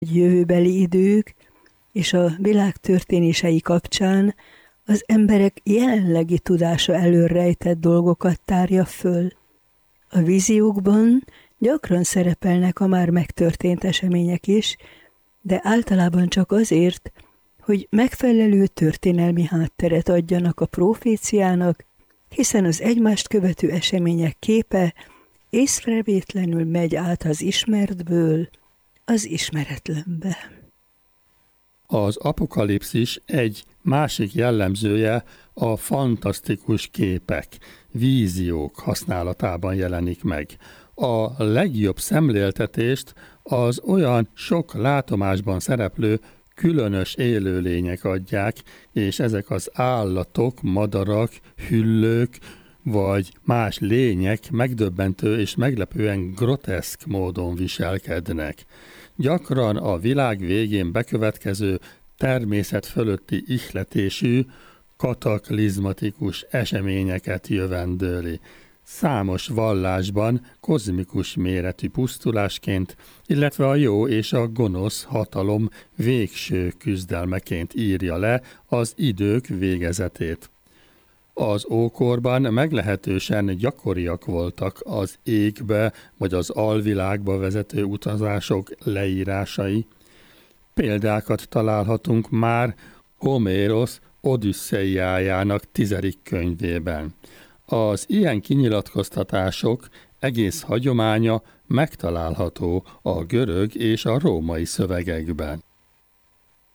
jövőbeli idők és a világ történései kapcsán az emberek jelenlegi tudása elől rejtett dolgokat tárja föl. A víziókban gyakran szerepelnek a már megtörtént események is, de általában csak azért, hogy megfelelő történelmi hátteret adjanak a proféciának, hiszen az egymást követő események képe észrevétlenül megy át az ismertből az ismeretlenbe. Az apokalipszis egy másik jellemzője a fantasztikus képek, víziók használatában jelenik meg. A legjobb szemléltetést az olyan sok látomásban szereplő különös élőlények adják, és ezek az állatok, madarak, hüllők vagy más lények megdöbbentő és meglepően groteszk módon viselkednek. Gyakran a világ végén bekövetkező természet fölötti ihletésű, kataklizmatikus eseményeket jövendőli. Számos vallásban kozmikus méretű pusztulásként, illetve a jó és a gonosz hatalom végső küzdelmeként írja le az idők végezetét. Az ókorban meglehetősen gyakoriak voltak az égbe vagy az alvilágba vezető utazások leírásai. Példákat találhatunk már Homérosz Odüsszeiájának 10. könyvében. Az ilyen kinyilatkoztatások egész hagyománya megtalálható a görög és a római szövegekben.